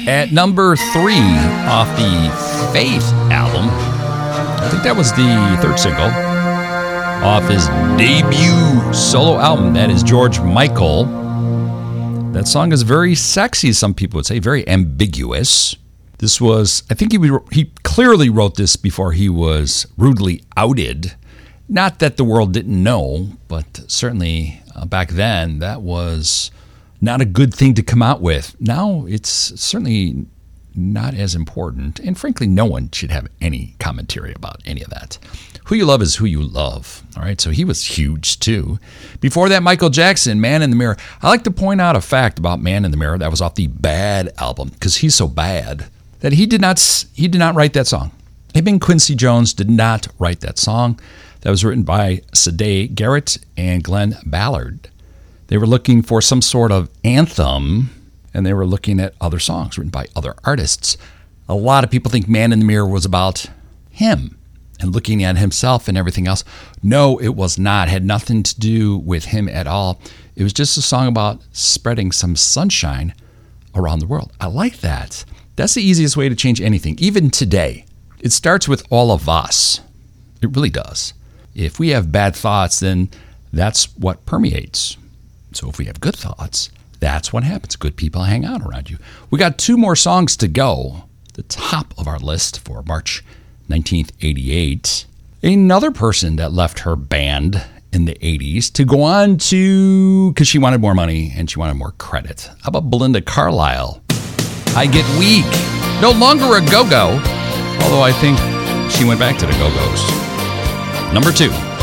At number 3 off the Faith album, I think that was the third single off his debut solo album. That is George Michael. That song is very sexy, some people would say, very ambiguous. This was, I think he clearly wrote this before he was rudely outed. Not that the world didn't know, but certainly back then that was not a good thing to come out with. Now it's certainly not as important, and frankly, no one should have any commentary about any of that. Who you love is who you love. All right, so he was huge too. Before that, Michael Jackson, Man in the Mirror. I like to point out a fact about Man in the Mirror that was off the Bad album, because he's so bad that he did not write that song. Him and Quincy Jones did not write that song. That was written by Sade Garrett and Glenn Ballard. They were looking for some sort of anthem, and they were looking at other songs written by other artists. A lot of people think Man in the Mirror was about him and looking at himself and everything else. No, it was not. It had nothing to do with him at all. It was just a song about spreading some sunshine around the world. I like that. That's the easiest way to change anything, even today. It starts with all of us. It really does. If we have bad thoughts, then that's what permeates. So if we have good thoughts, that's what happens. Good people hang out around you. We got 2 more songs to go. The top of our list for March 1988. Another person that left her band in the 80s to go on to, because she wanted more money and she wanted more credit. How about Belinda Carlisle? I Get Weak. No longer a go-go, although I think she went back to the go-go's. Number 2.